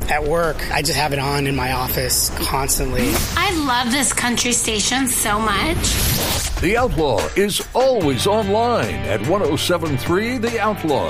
at work. I just have it on in my office constantly. I love this country station so much. The Outlaw is always online at 107.3 The Outlaw.